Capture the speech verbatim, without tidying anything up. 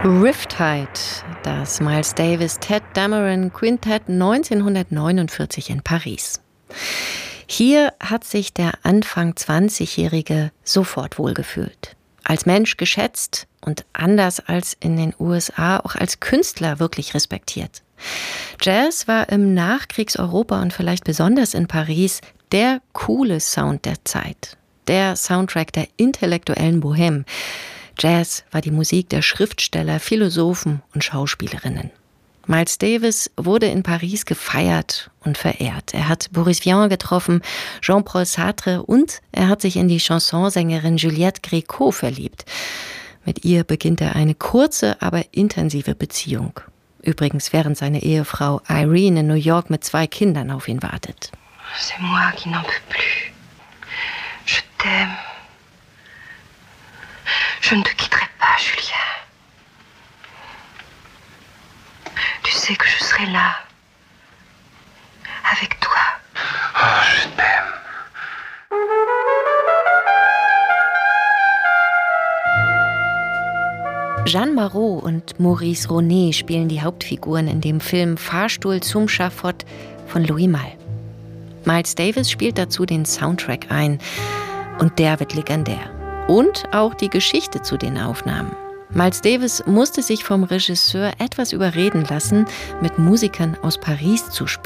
Riptide, das Miles Davis Tadd Dameron Quintett neunzehnhundertneunundvierzig in Paris. Hier hat sich der Anfang zwanzigjährige sofort wohlgefühlt. Als Mensch geschätzt und anders als in den U S A auch als Künstler wirklich respektiert. Jazz war im Nachkriegseuropa und vielleicht besonders in Paris der coole Sound der Zeit. Der Soundtrack der intellektuellen Bohème. Jazz war die Musik der Schriftsteller, Philosophen und Schauspielerinnen. Miles Davis wurde in Paris gefeiert und verehrt. Er hat Boris Vian getroffen, Jean-Paul Sartre und er hat sich in die Chansonsängerin Juliette Gréco verliebt. Mit ihr beginnt er eine kurze, aber intensive Beziehung. Übrigens, während seine Ehefrau Irene in New York mit zwei Kindern auf ihn wartet. C'est moi qui n'en peux plus. Je t'aime. Je ne te quitterai pas, Julien. Tu sais que je serai là, avec toi. Oh, je t'aime. Jeanne Marot und Maurice Ronet spielen die Hauptfiguren in dem Film Fahrstuhl zum Schafott von Louis Malle. Miles Davis spielt dazu den Soundtrack ein und der wird legendär. Und auch die Geschichte zu den Aufnahmen. Miles Davis musste sich vom Regisseur etwas überreden lassen, mit Musikern aus Paris zu spielen.